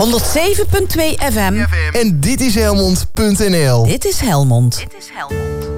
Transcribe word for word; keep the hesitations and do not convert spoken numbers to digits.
honderdzeven punt twee F M. En dit is Helmond punt N L. Dit is Helmond. Dit is Helmond.